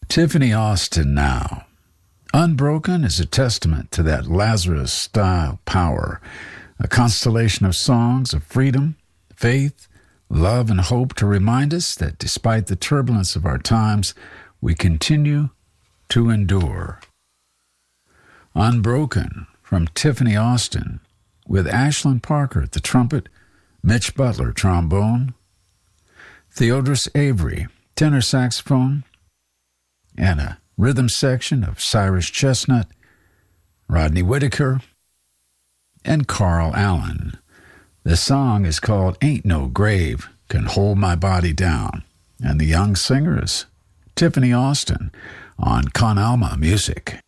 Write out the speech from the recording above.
Tiffany Austin now. Unbroken is a testament to that Lazarus-style power, a constellation of songs of freedom, faith, love, and hope to remind us that despite the turbulence of our times, we continue to endure. Unbroken from Tiffany Austin, with Ashlyn Parker at the trumpet, Mitch Butler trombone, Theodris Avery tenor saxophone, and a rhythm section of Cyrus Chestnut, Rodney Whitaker, and Carl Allen. The song is called Ain't No Grave Can Hold My Body Down, and the young singer is Tiffany Austin on Con Alma Music.